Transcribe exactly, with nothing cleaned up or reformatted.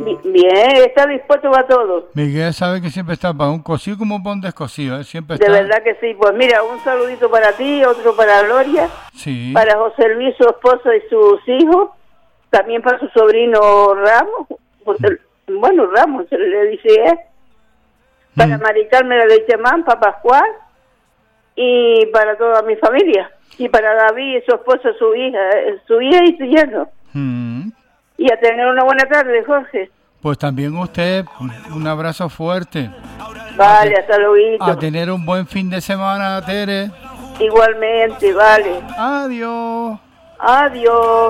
Bien, está dispuesto para todo. Miguel sabe que siempre está para un cocido como para un descocido, ¿eh? Siempre está... De verdad que sí. Pues mira, un saludito para ti, otro para Gloria, sí. para José Luis, su esposo y sus hijos, también para su sobrino Ramos, José, bueno, Ramos se le dice, ¿eh? Para mm. Mari Carmen de Chamán, para Pascual y para toda mi familia. Y para David, su esposo, su hija, su hija y su yerno. Mm. Y a tener una buena tarde, Jorge. Pues también usted, un abrazo fuerte. Vale, hasta luego. A tener un buen fin de semana, Tere. Igualmente, vale. Adiós. Adiós.